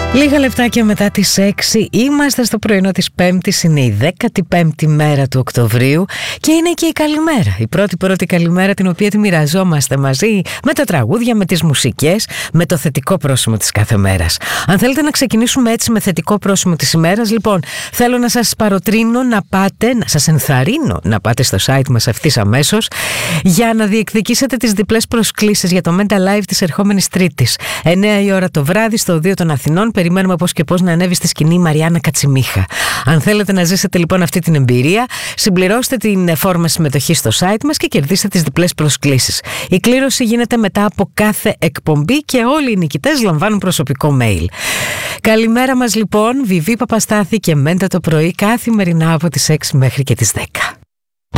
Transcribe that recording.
Λίγα λεπτάκια μετά τις 6 είμαστε στο πρωινό της Πέμπτης. Είναι η 15η μέρα του Οκτωβρίου και είναι και η καλημέρα. Η πρώτη καλημέρα, την οποία τη μοιραζόμαστε μαζί με τα τραγούδια, με τις μουσικές, με το θετικό πρόσημο της κάθε μέρας. Αν θέλετε να ξεκινήσουμε έτσι με θετικό πρόσημο της ημέρας, λοιπόν, θέλω να σας παροτρύνω να σας ενθαρρύνω να πάτε στο site μας ευθύς αμέσως για να διεκδικήσετε τις διπλές προσκλήσεις για το Mental Live της ερχόμενης Τρίτης. 9 η ώρα το βράδυ στο Οδείο των Αθηνών. Περιμένουμε πώς και πώς να ανέβει στη σκηνή η Μαριάννα Κατσιμίχα. Αν θέλετε να ζήσετε λοιπόν αυτή την εμπειρία, συμπληρώστε την φόρμα συμμετοχή στο site μας και κερδίστε τις διπλές προσκλήσεις. Η κλήρωση γίνεται μετά από κάθε εκπομπή και όλοι οι νικητές λαμβάνουν προσωπικό mail. Καλημέρα μας λοιπόν, Βιβί Παπαστάθη και Μέντα το πρωί, καθημερινά από τις 6 μέχρι και τις 10.